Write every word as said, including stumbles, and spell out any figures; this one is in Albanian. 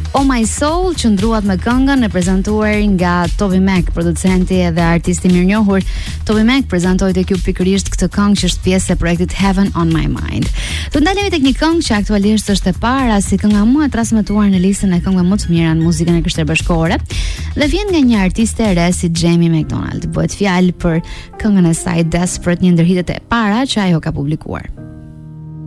Oh My Soul qëndruat me këngën e prezantuar nga Toby Mac, producenti edhe artisti mirënjohur. Toby Mac prezantoi tek ju pikërisht këtë këngë që është pjesë e projektit Heaven on My Mind. Do ndalemi tek një këngë që aktualisht është e para si kënga më e transmetuar në listën e këngëve më të mira në muzikën e Kështerbashkore dhe vjen nga një artiste e re si Jamie McDonald. Bëhet fjalë për këngën e saj Desperate, një ndër hitet e para që ajo ka publikuar.